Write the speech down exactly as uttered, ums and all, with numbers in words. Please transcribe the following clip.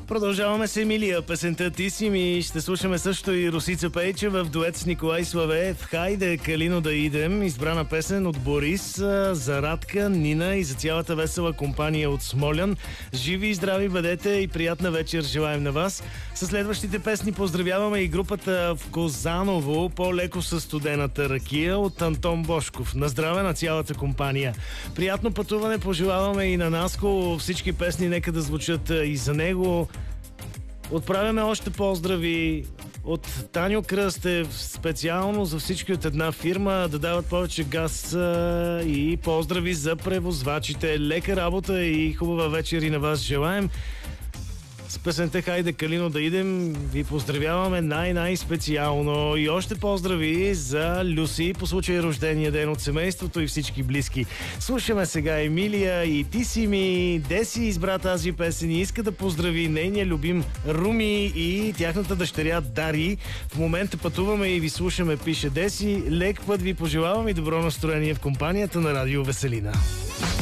Продължаваме с Емилия. Песента "Ти си ми". Ще слушаме също и Росица Пейчева в дует с Николай Славеев. "Хайде, Калино, да идем". Избрана песен от Борис, за Радка, Нина и за цялата весела компания от Смолян. Живи и здрави бъдете и приятна вечер желаем на вас. С следващите песни поздравяваме и групата в Козаново "По-леко със студената ракия" от Антон Бошков. На здраве на цялата компания. Приятно пътуване пожелаваме и на Наско. Всички песни нека да звучат и за него. Отправяме още поздрави от Таню Кръстев, специално за всички от една фирма, да дават повече газ, и поздрави за превозвачите. Лека работа и хубава вечер и на вас желаем. С песента "Хайде, Калино, да идем" ви поздравяваме най-най-специално. И още поздрави за Люси по случай рождения ден от семейството и всички близки. Слушаме сега Емилия и "Ти си ми". Деси избра тази песен и иска да поздрави нейния любим Руми и тяхната дъщеря Дари. В момента пътуваме и ви слушаме, пише Деси. Лек път ви пожелавам и добро настроение в компанията на Радио Веселина.